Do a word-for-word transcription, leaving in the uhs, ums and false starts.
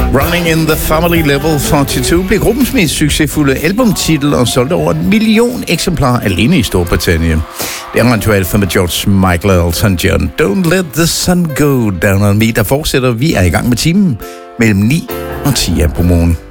Running in the Family Level forty-two blev gruppens mest succesfulde albumtitel og solgte over en million eksemplarer alene i Storbritannien. Det er Radio Alfa med George Michael og Elton John. Don't let the sun go down on me. Der fortsætter, vi er i gang med timen mellem ni og ti på morgen.